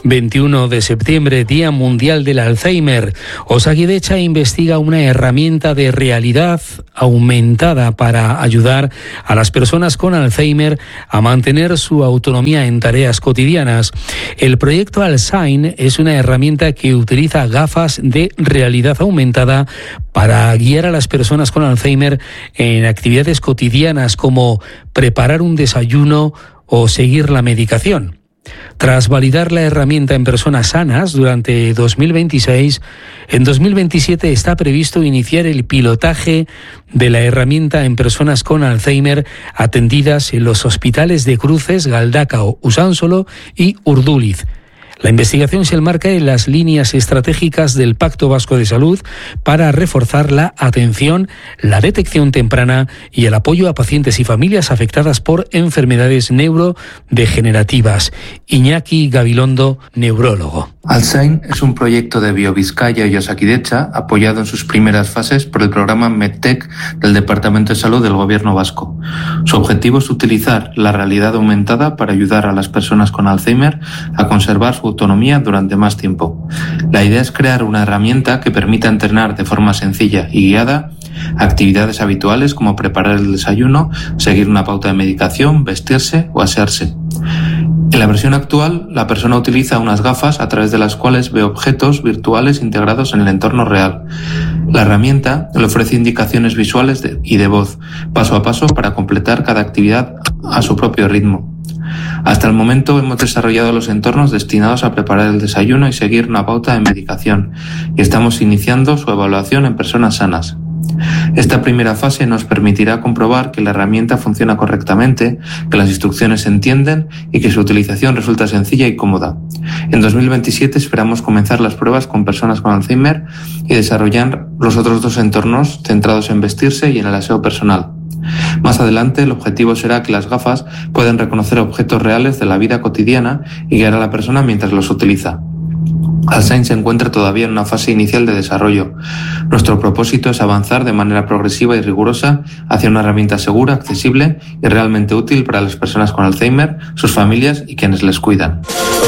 21 de septiembre, Día Mundial del Alzheimer. Osakidecha investiga una herramienta de realidad aumentada para ayudar a las personas con Alzheimer a mantener su autonomía en tareas cotidianas. El proyecto Alzheimer es una herramienta que utiliza gafas de realidad aumentada para guiar a las personas con Alzheimer en actividades cotidianas como preparar un desayuno o seguir la medicación. Tras validar la herramienta en personas sanas durante 2026, en 2027 está previsto iniciar el pilotaje de la herramienta en personas con Alzheimer atendidas en los hospitales de Cruces, Galdakao, Usánsolo y Urduliz. La investigación se enmarca en las líneas estratégicas del Pacto Vasco de Salud para reforzar la atención, la detección temprana y el apoyo a pacientes y familias afectadas por enfermedades neurodegenerativas. Iñaki Gabilondo, neurólogo. Alzheimer es un proyecto de BioVizcaya y Osakidecha apoyado en sus primeras fases por el programa MedTech del Departamento de Salud del Gobierno vasco. Su objetivo es utilizar la realidad aumentada para ayudar a las personas con Alzheimer a conservar su autonomía durante más tiempo. La idea es crear una herramienta que permita entrenar de forma sencilla y guiada actividades habituales como preparar el desayuno, seguir una pauta de medicación, vestirse o asearse. En la versión actual, la persona utiliza unas gafas a través de las cuales ve objetos virtuales integrados en el entorno real. La herramienta le ofrece indicaciones visuales y de voz, paso a paso, para completar cada actividad a su propio ritmo. Hasta el momento hemos desarrollado los entornos destinados a preparar el desayuno y seguir una pauta de medicación, y estamos iniciando su evaluación en personas sanas. Esta primera fase nos permitirá comprobar que la herramienta funciona correctamente, que las instrucciones se entienden y que su utilización resulta sencilla y cómoda. En 2027 esperamos comenzar las pruebas con personas con Alzheimer y desarrollar los otros dos entornos centrados en vestirse y en el aseo personal. Más adelante, el objetivo será que las gafas puedan reconocer objetos reales de la vida cotidiana y guiar a la persona mientras los utiliza. Alzheimer se encuentra todavía en una fase inicial de desarrollo. Nuestro propósito es avanzar de manera progresiva y rigurosa hacia una herramienta segura, accesible y realmente útil para las personas con Alzheimer, sus familias y quienes les cuidan.